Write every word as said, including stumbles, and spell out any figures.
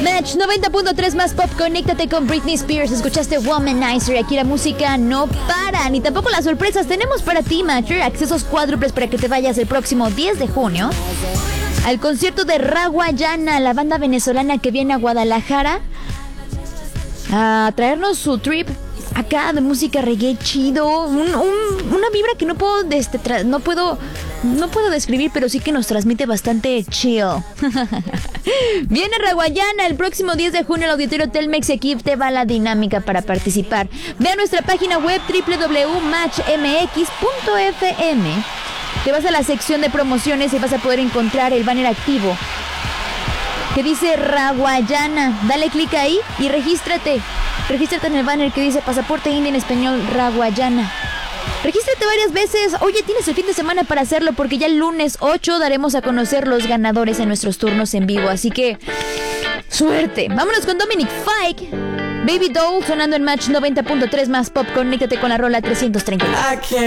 Match noventa punto tres más pop, conéctate con Britney Spears. Escuchaste Womanizer. Aquí la música no para, ni tampoco las sorpresas. Tenemos para ti, Matcher, accesos cuádruples para que te vayas el próximo diez de junio al concierto de Raguayana, la banda venezolana que viene a Guadalajara a traernos su trip acá de música reggae chido, un, un, una vibra que no puedo, este, tra- no puedo, no puedo describir, pero sí que nos transmite bastante chill. Viene Raguayana el próximo diez de junio al Auditorio Telmex y aquí te va la dinámica para participar. Ve a nuestra página web doble u doble u doble u punto match m x punto f m. Te vas a la sección de promociones y vas a poder encontrar el banner activo que dice Raguayana. Dale clic ahí y regístrate. Regístrate en el banner que dice Pasaporte India en español Raguayana. Regístrate varias veces. Oye, tienes el fin de semana para hacerlo porque ya el lunes ocho daremos a conocer los ganadores en nuestros turnos en vivo. Así que, suerte. Vámonos con Dominic Fike. Baby Doll sonando en Match noventa punto tres más pop. Conéctate con la rola trescientos treinta.